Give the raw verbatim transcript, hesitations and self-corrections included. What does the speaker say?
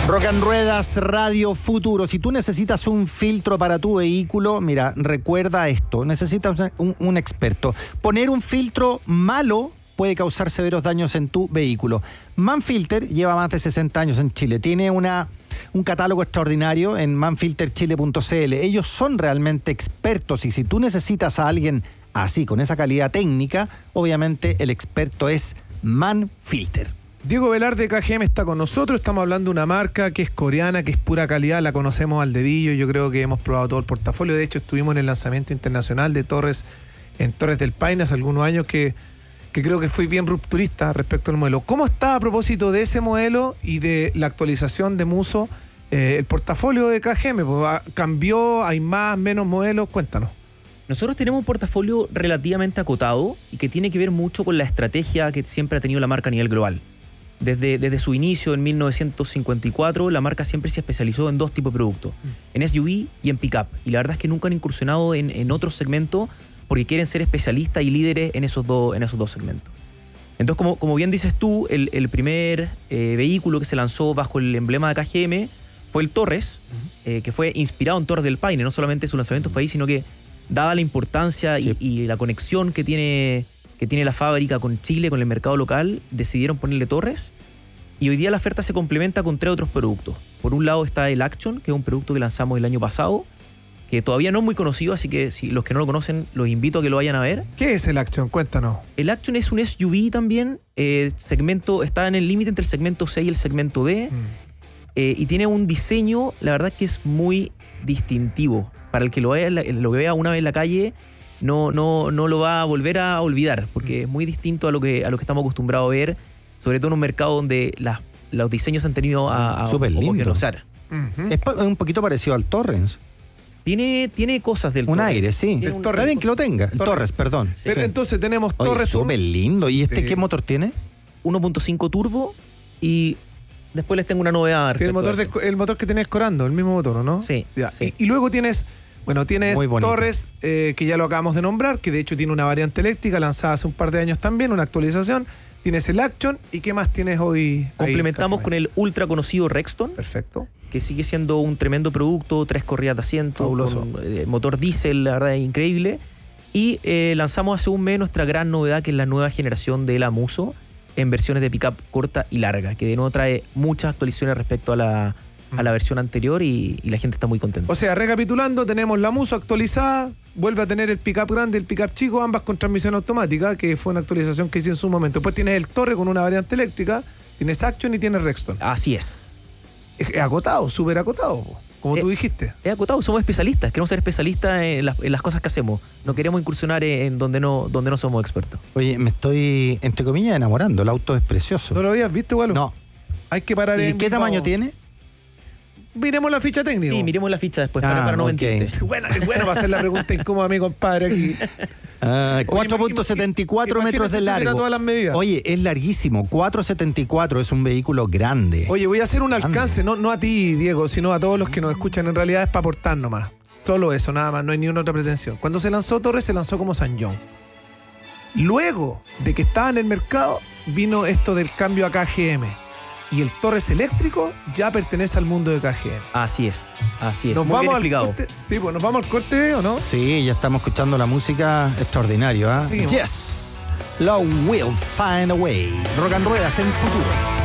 Rock and Ruedas Radio Futuro. Si tú necesitas un filtro para tu vehículo, mira, recuerda esto. Necesitas un, un experto. Poner un filtro malo puede causar severos daños en tu vehículo. Manfilter lleva más de sesenta años en Chile. Tiene una, un catálogo extraordinario en manfilter chile punto c l. Ellos son realmente expertos y si tú necesitas a alguien así, con esa calidad técnica, obviamente el experto es Manfilter. Diego Velarde de K G M está con nosotros. Estamos hablando de una marca que es coreana, que es pura calidad, la conocemos al dedillo. Yo creo que hemos probado todo el portafolio. De hecho, estuvimos en el lanzamiento internacional de Torres en Torres del Paine hace algunos años que, que creo que fue bien rupturista respecto al modelo. ¿Cómo está a propósito de ese modelo y de la actualización de Muso eh, el portafolio de K G M? ¿Cambió? ¿Hay más, menos modelos? Cuéntanos. Nosotros tenemos un portafolio relativamente acotado y que tiene que ver mucho con la estrategia que siempre ha tenido la marca a nivel global. Desde, desde su inicio en mil novecientos cincuenta y cuatro, la marca siempre se especializó en dos tipos de productos, mm. en S U V y en pick-up. Y la verdad es que nunca han incursionado en, en otros segmentos porque quieren ser especialistas y líderes en esos, do, en esos dos segmentos. Entonces, como, como bien dices tú, el, el primer eh, vehículo que se lanzó bajo el emblema de K G M fue el Torres, mm. eh, que fue inspirado en Torres del Paine. No solamente su lanzamiento fue ahí, sino que dada la importancia sí. y, y la conexión que tiene... que tiene la fábrica con Chile, con el mercado local, decidieron ponerle Torres y hoy día la oferta se complementa con tres otros productos. Por un lado está el Action, que es un producto que lanzamos el año pasado, que todavía no es muy conocido, así que si los que no lo conocen los invito a que lo vayan a ver. ¿Qué es el Action? Cuéntanos. El Action es un S U V también, eh, segmento, está en el límite entre el segmento C y el segmento D, mm. eh, y tiene un diseño, la verdad que es muy distintivo. Para el que lo vea, lo vea una vez en la calle, No, no, no lo va a volver a olvidar, porque es muy distinto a lo que, a lo que estamos acostumbrados a ver, sobre todo en un mercado donde las, los diseños han tenido a, a homogeneizar. Uh-huh. Es un poquito parecido al Torrens. Tiene, tiene cosas del Un Torres. aire, sí. El Está bien que lo tenga. El Torres, Torres perdón. Sí. Pero entonces tenemos Oye, Torres. Súper lindo. ¿Y este sí. qué motor tiene? uno punto cinco turbo y después les tengo una novedad. Sí, el motor, de, el motor que tenés Corando, el mismo motor, ¿no? Sí. sí. Y, y luego tienes... Bueno, tienes Torres, eh, que ya lo acabamos de nombrar, que de hecho tiene una variante eléctrica lanzada hace un par de años también, una actualización. Tienes el Action, ¿y qué más tienes hoy? Complementamos ahí, con el ultra conocido Rexton. Perfecto. Que sigue siendo un tremendo producto, tres corridas de asiento, fabuloso. Con, eh, motor diésel, la verdad es increíble. Y eh, lanzamos hace un mes nuestra gran novedad, que es la nueva generación de la Muso, en versiones de pickup corta y larga, que de nuevo trae muchas actualizaciones respecto a la... a la versión anterior y, y la gente está muy contenta. O sea, recapitulando, tenemos la Muso actualizada, vuelve a tener el pickup grande y el pickup chico, ambas con transmisión automática, que fue una actualización que hice en su momento. Después tienes el Torre con una variante eléctrica, tienes Action y tienes Rexton. Así es. Es, es acotado, súper acotado, como es, tú dijiste. Es acotado, somos especialistas, queremos ser especialistas en las, en las cosas que hacemos. No queremos incursionar en donde no, donde no somos expertos. Oye, me estoy, entre comillas, enamorando. El auto es precioso. ¿No lo habías visto, igual? No. Hay que parar ¿Y en qué tamaño tiene? Miremos la ficha técnica. Sí, miremos la ficha después, ah, para, para no okay. mentirte. Bueno, es bueno para hacer la pregunta incómoda a mi compadre aquí. Ah, cuatro punto setenta y cuatro metros de largo. Todas las medidas. Oye, es larguísimo. cuatro punto setenta y cuatro es un vehículo grande. Oye, voy a hacer un alcance, no, no a ti, Diego, sino a todos los que nos escuchan. En realidad es para aportar nomás. Solo eso, nada más, no hay ni una otra pretensión. Cuando se lanzó Torres, se lanzó como San John. Luego de que estaba en el mercado, vino esto del cambio a K G M. Y el Torres eléctrico ya pertenece al mundo de K G M. Así es, así es. Nos Muy vamos bien al explicado. corte. Sí, pues nos vamos al corte, ¿o no? Sí, ya estamos escuchando la música extraordinario, ¿ah? ¿eh? Yes, love will find a way. Rock and Ruedas en futuro.